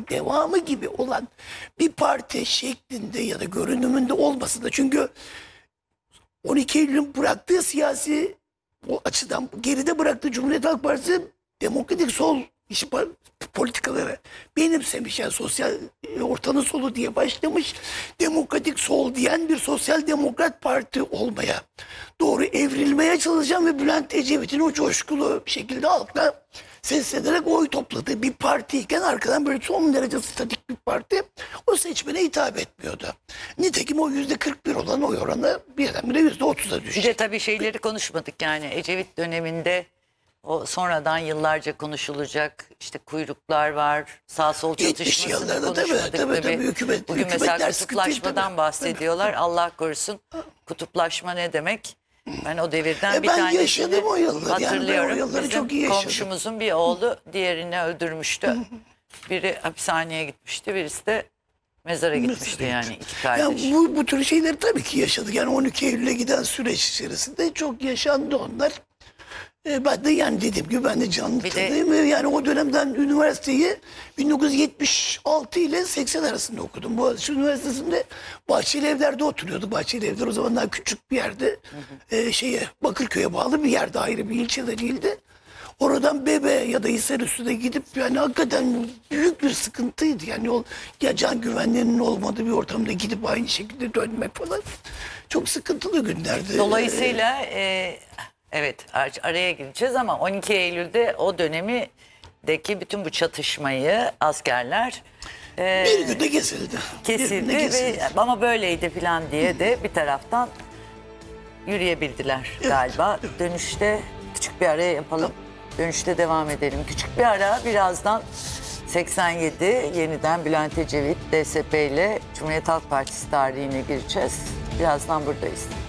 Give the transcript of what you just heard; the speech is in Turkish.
devamı gibi olan bir parti şeklinde ya da görünümünde olması da, çünkü 12 Eylül'ün bıraktığı siyasi o açıdan geride bıraktığı Cumhuriyet Halk Partisi demokratik sol politikaları benimsemiş. Yani sosyal ortanın solu diye başlamış, demokratik sol diyen bir sosyal demokrat parti olmaya doğru evrilmeye çalışan ve Bülent Ecevit'in o coşkulu bir şekilde halkla seslederek oy topladığı bir partiyken arkadan böyle son derece statik bir parti o seçmene hitap etmiyordu. Nitekim o %41 olan oy oranı birdenbire %30'a düştü. Bir de tabii şeyleri konuşmadık yani Ecevit döneminde o sonradan yıllarca konuşulacak işte kuyruklar var, sağ sol 70 çatışmasını yıllarda konuşmadık tabii, Bugün mesela hükümetler kutuplaşmadan bahsediyorlar. Allah korusun, kutuplaşma ne demek? Ben o devirden bir ben tanesini yaşadım o yılları. hatırlıyorum. Yani ben o yılları Bizim çok iyi yaşadım. komşumuzun bir oğlu diğerini öldürmüştü. Biri hapishaneye gitmişti, birisi de mezara gitmişti yani iki kardeş. Yani bu tür şeyleri tabii ki yaşadık. Yani 12 Eylül'e giden süreç içerisinde çok yaşandı onlar. Ben de yani dediğim gibi ben de canlı tanıyım. Yani o dönemden üniversiteyi 1976 ile 80 arasında okudum. Boğaziçi Üniversitesi'nde Bahçeli Evler'de oturuyorduk. Bahçeli Evler o zamanlar küçük bir yerde. Bakırköy'e bağlı bir yerde, ayrı bir ilçede değildi. Oradan Bebe ya da Hisarüstü'ne gidip yani hakikaten büyük bir sıkıntıydı. Yani ya can güvenliğinin olmadığı bir ortamda gidip aynı şekilde dönmek falan çok sıkıntılı günlerdi. Dolayısıyla evet araya gireceğiz ama 12 Eylül'de o dönemdeki bütün bu çatışmayı askerler bir günde kesildi. Kesildi. Ama böyleydi falan diye de bir taraftan yürüyebildiler galiba. Evet. Dönüşte küçük bir ara yapalım. Dönüşte devam edelim. Küçük bir ara, birazdan 87 yeniden Bülent Ecevit DSP ile Cumhuriyet Halk Partisi tarihine gireceğiz. Birazdan buradayız.